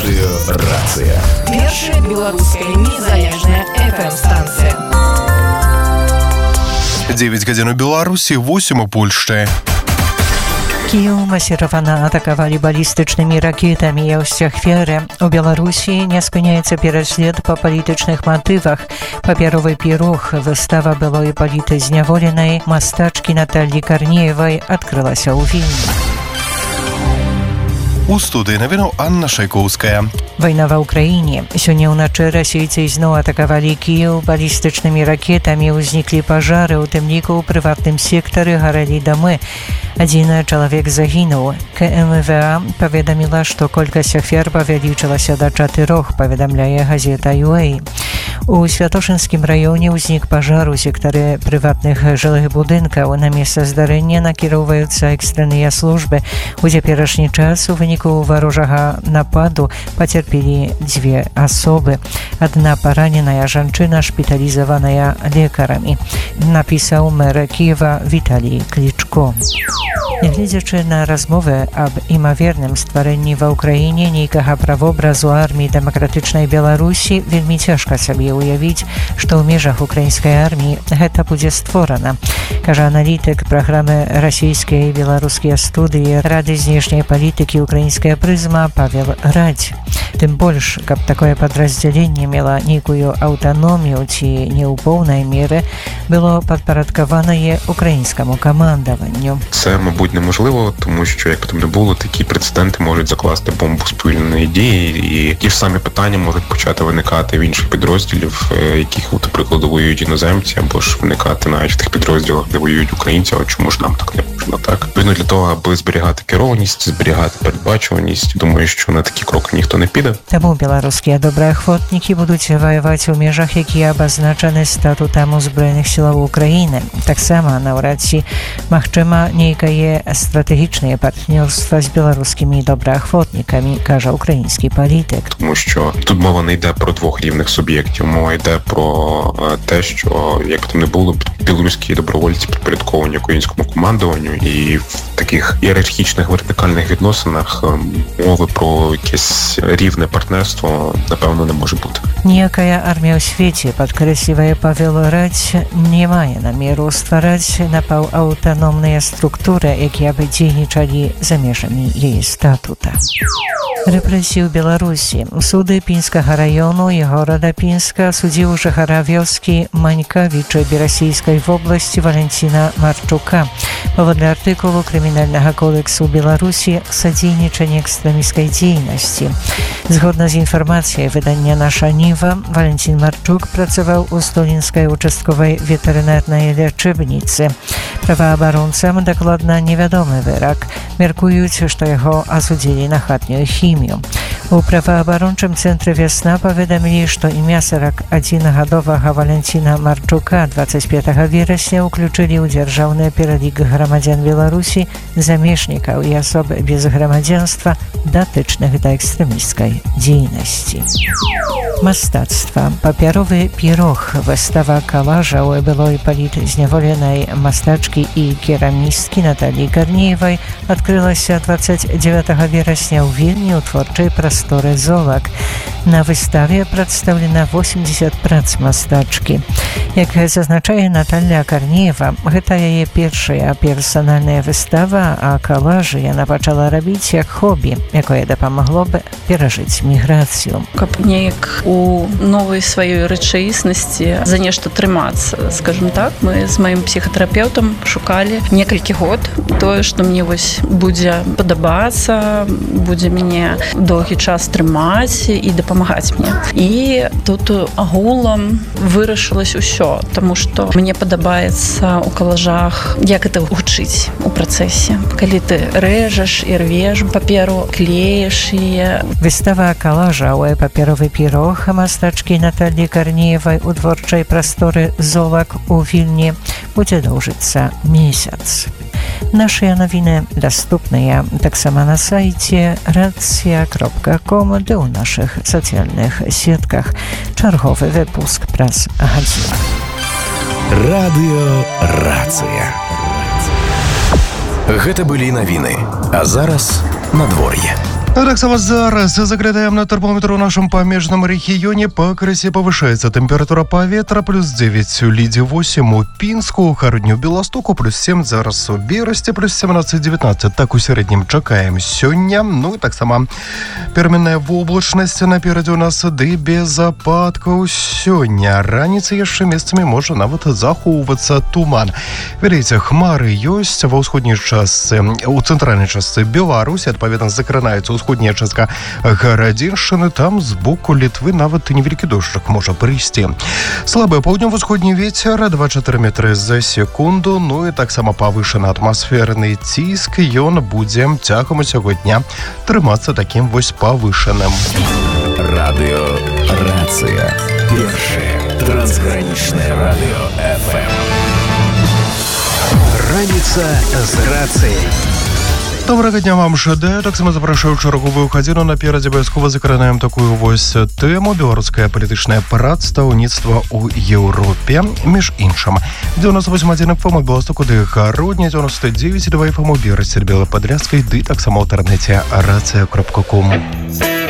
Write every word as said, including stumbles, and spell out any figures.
Радыёрацыя. Першая беларуская незалежная эф эм-станцыя. девять гадзін у Беларусі, восемь у Польшчы. Киев массированно атаковали баллистичными ракетами и ахвяры. У Беларуси не спыняется переслед по политичных мотивах. Паперовый пирог, выстава былой политзняволенной мастачки Натальи Корнеевой открылась у Вильні. У студыі навінаў Анна Шайкоўская. Война в Украине. Сегодня уночі расейцы зноў атаковали Киев баллистичными ракетами. Узникли пожары, у тым ліку ў прыватным сектары гарэлі дамы. Один чалавек загінуў. ка эм вэ а паведаміла, што колькасць ахвяр павялічылася да чатырох, паведамляе газета ю эй. У Святошинскім раёне ўзнік пажар у сектары прыватных жылых будынкаў. На месца здарэння накіроўваюцца экстрэнныя службы. У цяперашні час у выніку варожага нападу пацярпелі дзве асобы. Адна параненая жанчына шпіталізаваная лекарамі, напісаў мэр Кіева Віталій Клічко. Нягледзячы на размовы аб імаверным стварэнні ва ўкраіне нейкага правобразу арміі дэмакратычнай Беларусі, вельмі цяжка сабе уявіць, што ў межах украінскай арміі гэта будзе створана, кажа аналітык праграмы расійскія і беларускія студыі Рады знешняй палітыкі «Украінская прызма» Павел Радзь. Тым больш, каб такое падраздзяленне мела нейкую аўтаномію ці не ў поўнай меры, было падпарадкаванае українському камандаванню. Це, мабуть, неможливо, тому що, як б там не було, такі прецеденти можуть закласти бомбу спільної дії, і ті ж самі питання можуть почати виникати в інших підрозділів, яких, от, прикладу, воюють іноземці, або ж виникати навіть в тих підрозділах, де воюють українці, а чому ж нам так не можна, так? Відповідно, для того, аби зберігати керованість, зберігати передбачуваність, думаю, що на такі кроки ніхто не піде. Таму беларускія добраахвотнікі будуць ваяваць у межах, якія абазначаны статутам узброеных сілаў Украіны. Таксама наўрад ці магчыма нейкае стратэгічнае партнёрства з беларускімі добраахвотнікамі, кажа український політик. Тому що тут мова не йде про двох рівних суб'єктів, мова йде про те, що, як б там не було, білоруські добровольці підпорядковані українському командуванню, і в таких ієрархічних вертикальних відносинах мови про якесь рівне партнерство, напевно, не може бути. Ніякая армія ў свеце, падкрэслівае Павел Радзь, не мае намеру ствараць напаўаўтаномныя структуры, якія б дзейнічалі за межамі яе статута. Рэпрэсіі ў Беларусі. Суды Пінскага раёну і горада Пінска судзіў жыхара вёскі Манькавіча Берасійскай вобласці Валентина Марчука. Паводле артыкулу Крымінальнага кодексу Беларусі садзейнічанне экстрэміскай дзейнасці. Згодна з інфармацыяй выдання «Наша Ніва», Валентин Марчук працаваў у Столінскай участковай ветэрынарнай лячэбніцы. Праваабаронцам дакладна невядомы вырак. Мяркуюць, што яго асудзілі на хатнюю хімію. У праваабарончым цэнтры «Вясна» паведамілі, што імя сорок адзінагадовага Валентина Марчука двадцать пятого верасня ўключылі ў дзяржаўны пералік грамадзян Беларусі, замежнікаў і асоб без грамадзянства, датычных да экстрэмісцкай дзейнасці. Мастацтва. Папяровы пірог. Выстава калажаў былой палітзняволенай мастачкі і керамісткі Натальі Корнеевай адкрылася двадцать девятого верасня ў Вільні ў творчай прасторы «Золак». На выставе прадстаўлена восемьдесят прац мастачкі. Як зазначае Наталья Корнеева, гэта яе першая персанальная выстава, а калажы яна пачала рабіць як хобі, якое дапамагло б перажыць міграцыю. Каб неяк у новай сваёй рэчаіснасці за нешта трымацца, скажем так, мы з маім псіхатэрапеўтам шукалі некалькі год тое, што мне вось будзе падабацца, будзе мяне доўгі час трымаць і дапамагаць мне. І тут агулам вырашылася ўсё, таму што мне падабаецца ў калажах, як это гучыць у працэсе. Калі ты рэжаш і рвеш паперу, клееш яе. Выстава калажаў папяровы пірог мастачкі Натальі Корнеевай у творчай прасторы «Золак» у Вільні будзе доўжыцца месяц. Нашыя навіны даступныя таксама на сайце рацыя кропка ком ды ў нашых сацыяльных сетках. Чарговы выпуск праз гадзіну. Радыёрацыя. Гэта былі навіны, а зараз надвор'е. Ну, так само зараз заглядаем на термометр у нашем памежном регионе. По красе повышается температура повітря, плюс девять у Лиде, восемь у Пинску, у Харудню, Белостоку, плюс семь, зараз у Бересте, плюс семнадцать девятнадцать. Так у среднем чекаем сёння. Ну, и так само перменная воблачность напереди у нас, да и без опадков сёння. Раніцай яшчэ месцамі можа нават захоўвацца туман. Видите, хмары ёсць ва ўсходняй частцы, у цэнтральнай частцы Беларусі, адпаведна закранаюцца ўсходняя частка Гарадзіншчыны, там з боку Літвы нават невялікі дождж можа прыйсці. Слабы паўднёва-ўсходні вецер два-чатыры метры за секунду, ну і таксама павышаны атмасферны ціск, ён будзе цягам усяго дня трымацца такім вось павышаным. Радыё Рацыя. Першае трансгранічнае радыё эф эм. Раніца з рацыяй. Добрага дня вам жадаю. Таксама запрашаю чарговую гадзіну. Наперадзе абавязкова закранаем такую вось тэму: беларускае палітычнае прадстаўніцтва ў Еўропе. Між іншым, дзевяносто восемь адзін эф эм у Беластоку, ды Гародня, дзевяносто девять два эф эм у Берасці, Белападляцкай, ды таксама ў інтэрнэце рацыя крапка ком.